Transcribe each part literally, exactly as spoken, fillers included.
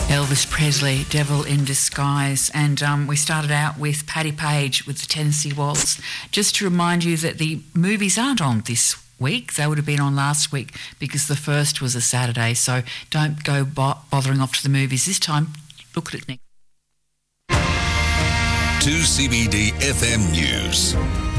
Elvis Presley, Devil in Disguise. And um, we started out with Paddy Page with the Tennessee Waltz. Just to remind you that the movies aren't on this week. They would have been on last week because the first was a Saturday. So don't go bo- bothering off to the movies this time. Look at it next. two C B D F M News.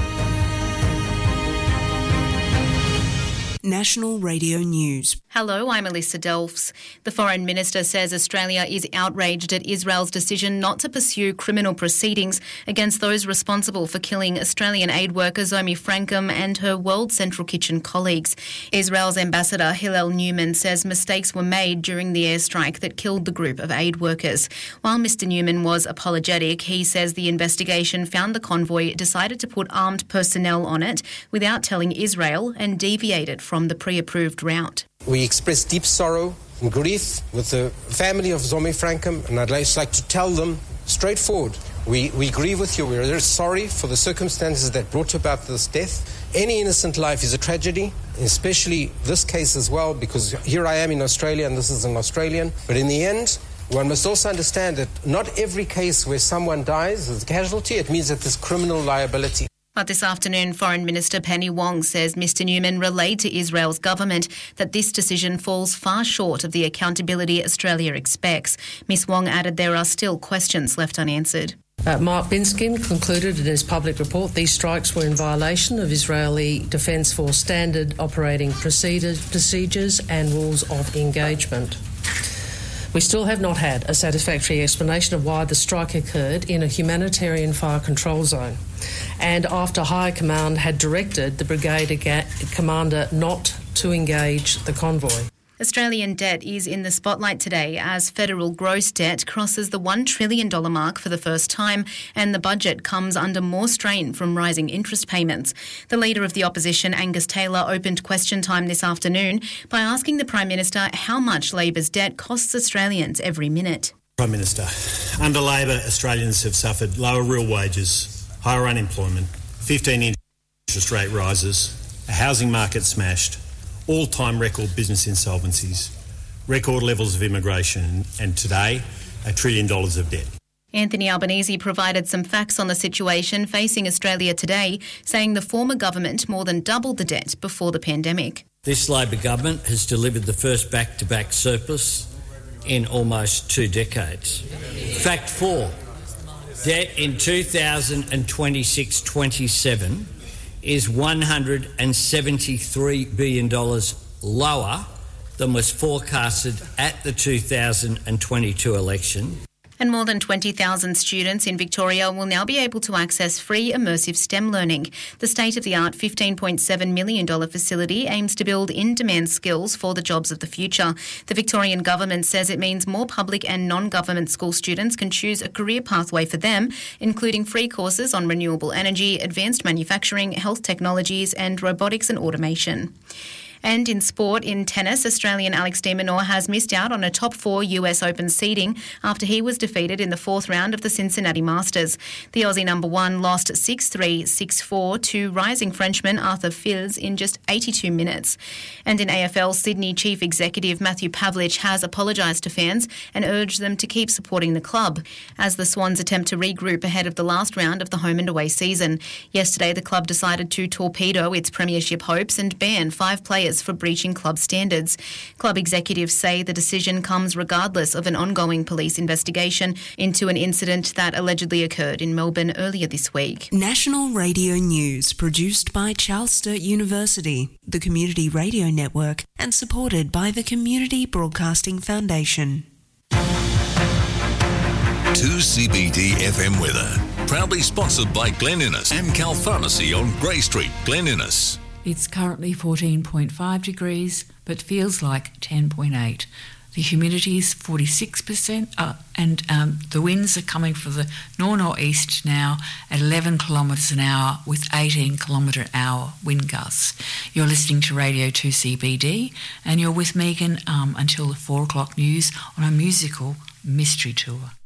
National Radio News. Hello, I'm Alyssa Delfs. The Foreign Minister says Australia is outraged at Israel's decision not to pursue criminal proceedings against those responsible for killing Australian aid worker Zomi Frankham and her World Central Kitchen colleagues. Israel's ambassador Hillel Newman says mistakes were made during the airstrike that killed the group of aid workers. While Mister Newman was apologetic, he says the investigation found the convoy decided to put armed personnel on it without telling Israel and deviated from the pre-approved route. We express deep sorrow and grief with the family of Zomi Frankham, and I'd just like to tell them straightforward, we, we grieve with you. We're very sorry for the circumstances that brought about this death. Any innocent life is a tragedy, especially this case as well, because here I am in Australia and this is an Australian. But in the end, one must also understand that not every case where someone dies is a casualty. It means that there's criminal liability. But this afternoon, Foreign Minister Penny Wong says Mister Newman relayed to Israel's government that this decision falls far short of the accountability Australia expects. Miss Wong added there are still questions left unanswered. Uh, Mark Binskin concluded in his public report these strikes were in violation of Israeli Defence Force standard operating procedures and rules of engagement. We still have not had a satisfactory explanation of why the strike occurred in a humanitarian fire control zone, and after High Command had directed the brigade commander not to engage the convoy. Australian debt is in the spotlight today as federal gross debt crosses the one trillion dollars mark for the first time, and the budget comes under more strain from rising interest payments. The Leader of the Opposition, Angus Taylor, opened question time this afternoon by asking the Prime Minister how much Labor's debt costs Australians every minute. Prime Minister, under Labor, Australians have suffered lower real wages, higher unemployment, fifteen interest rate rises, a housing market smashed, all-time record business insolvencies, record levels of immigration, and today, a trillion dollars of debt. Anthony Albanese provided some facts on the situation facing Australia today, saying the former government more than doubled the debt before the pandemic. This Labor government has delivered the first back-to-back surplus in almost two decades. Fact four, debt in two thousand twenty-six twenty-seven is one hundred seventy-three billion dollars lower than was forecasted at the two thousand twenty-two election. And more than twenty thousand students in Victoria will now be able to access free immersive STEM learning. The state-of-the-art fifteen point seven million dollars facility aims to build in-demand skills for the jobs of the future. The Victorian government says it means more public and non-government school students can choose a career pathway for them, including free courses on renewable energy, advanced manufacturing, health technologies and robotics and automation. And in sport, in tennis, Australian Alex de Minaur has missed out on a top four U S Open seeding after he was defeated in the fourth round of the Cincinnati Masters. The Aussie number one lost six three, six four to rising Frenchman Arthur Fils in just eighty-two minutes. And in A F L, Sydney Chief Executive Matthew Pavlich has apologised to fans and urged them to keep supporting the club as the Swans attempt to regroup ahead of the last round of the home and away season. Yesterday, the club decided to torpedo its premiership hopes and ban five players for breaching club standards. Club executives say the decision comes regardless of an ongoing police investigation into an incident that allegedly occurred in Melbourne earlier this week. National Radio News, produced by Charles Sturt University, the Community Radio Network, and supported by the Community Broadcasting Foundation. two C B D F M weather, proudly sponsored by Glen Innes and Cal Pharmacy on Grey Street, Glen Innes. It's currently fourteen point five degrees, but feels like ten point eight. The humidity is forty-six percent, uh, and um, the winds are coming from the nor'-nor'east now at eleven kilometres an hour with eighteen kilometre an hour wind gusts. You're listening to Radio two C B D, and you're with Megan um, until the four o'clock news on a musical mystery tour.